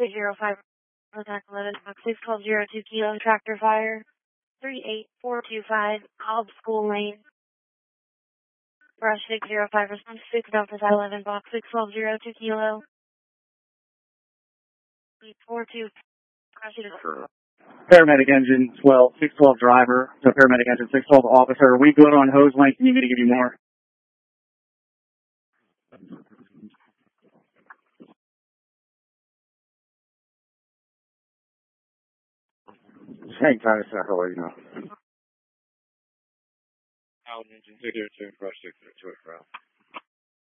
605, contact 11, box 61202 kilo, tractor fire, 38425, Cobb School Lane. Brush 605, response 6 Delta 11, box 61202 kilo. 842, crash it. Paramedic engine 612 driver, so paramedic engine 612 officer. We good on hose length? You need me to give you more? Hang tight a sec, I'll let you know. Out engine 202, brush 602,